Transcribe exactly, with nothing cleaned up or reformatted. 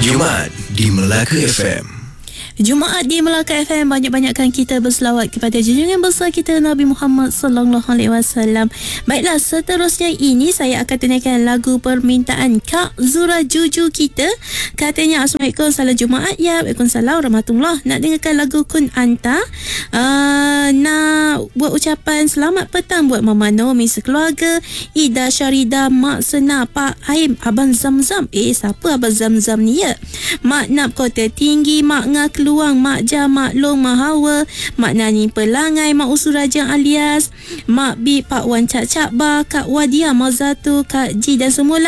Jumaat di Melaka F M. Jumaat di Melaka F M, banyak-banyakkan kita berselawat kepada junjungan besar kita Nabi Muhammad sallallahu alaihi wasallam. Baiklah, seterusnya ini saya akan tunaikan lagu permintaan Kak Zura Juju kita. Katanya, Assalamualaikum, salam Jumaat ya. Waalaikumsalam warahmatullahi. Nak dengarkan lagu Kun Anta. Uh, nak buat ucapan selamat petang buat Mama Nomi sekeluarga, Ida Syarida, Mak Sena, Pak Aim, Abang Zamzam. Eh, siapa Abang Zamzam ni ya? Mak Nap Kota Tinggi, Mak Ngah Keluang, Mak Jah, Mak Long, Mak Hawa, Mak Nani Pelangai, Mak Usu Rajang alias Mak Bi, Pak Wan Cak Cak Ba, Kak Wadia, Mak Zatu, Kak Ji dan semua